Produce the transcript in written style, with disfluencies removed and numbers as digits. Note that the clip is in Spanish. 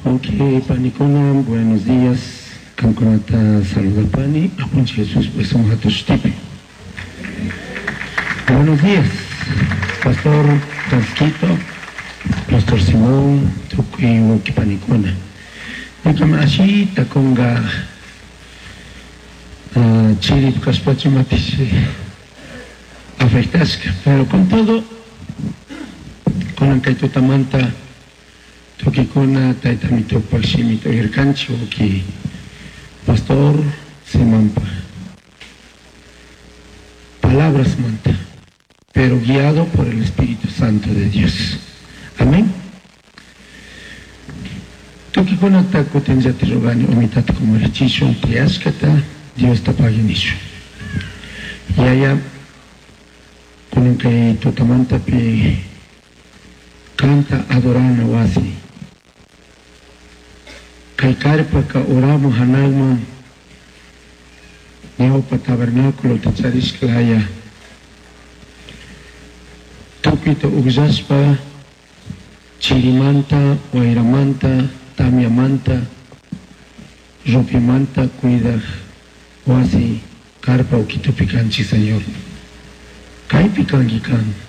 Ok, panicona, buenos días. Canconata saluda pani, apunche Jesús, pues son jatos tipi. Buenos días, Pastor Francisquito, Pastor Simón, Tuki Woki Panicona. Nikamashi, Takonga, Chiri, Caspacho Matis, afectasca, pero con todo, con Ancaitotamanta, Tokikona, Taitamito, Paximito, Ircancho, que Pastor Simampa. Palabras manta, pero guiado por el Espíritu Santo de Dios. Amén. Tokikona taco tenjati rogani omitati como rechicho, triascata, Dios tapaginisho. Yaya, con que totamanta pe canta adorana wasi. Kaikarpa ka oramos hanalma neopa tabernáculo de Charisklaya Tukito Uxaspa Chirimanta, Wairamanta, Tamiamanta, Ropimanta, cuida Wasi, Carpa o Kitupicanchi, Señor. Kai picangican.